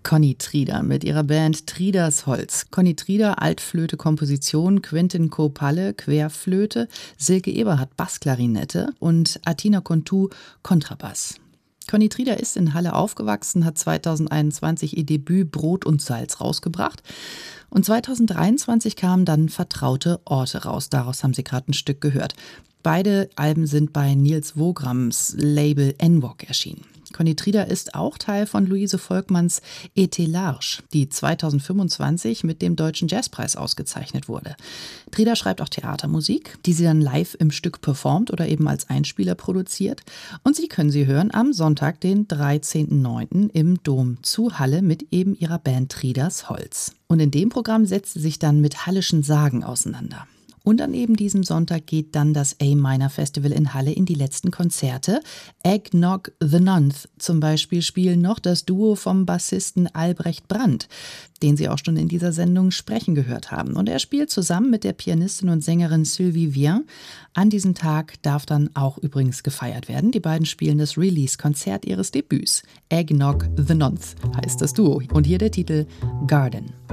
Conny Trieder mit ihrer Band Trieders Holz. Conny Trieder, Altflöte, Komposition, Quentin Kopalle, Querflöte, Silke Eberhardt, Bassklarinette und Atina Kontu, Kontrabass. Conny Trieder ist in Halle aufgewachsen, hat 2021 ihr Debüt Brot und Salz rausgebracht. Und 2023 kamen dann Vertraute Orte raus. Daraus haben Sie gerade ein Stück gehört. Beide Alben sind bei Nils Wograms Label NWOC erschienen. Conny Trieder ist auch Teil von Luise Volkmanns Et Large, die 2025 mit dem Deutschen Jazzpreis ausgezeichnet wurde. Trieder schreibt auch Theatermusik, die sie dann live im Stück performt oder eben als Einspieler produziert. Und Sie können sie hören am Sonntag, den 13.09. im Dom zu Halle mit eben ihrer Band Trieders Holz. Und in dem Programm setzt sie sich dann mit hallischen Sagen auseinander. Und an eben diesem Sonntag geht dann das A-Minor Festival in Halle in die letzten Konzerte. Eggnog the Nonth zum Beispiel spielen noch das Duo vom Bassisten Albrecht Brandt, den Sie auch schon in dieser Sendung sprechen gehört haben. Und er spielt zusammen mit der Pianistin und Sängerin Sylvie Vien. An diesem Tag darf dann auch übrigens gefeiert werden. Die beiden spielen das Release-Konzert ihres Debüts. Eggnog the Nonth heißt das Duo. Und hier der Titel Garden.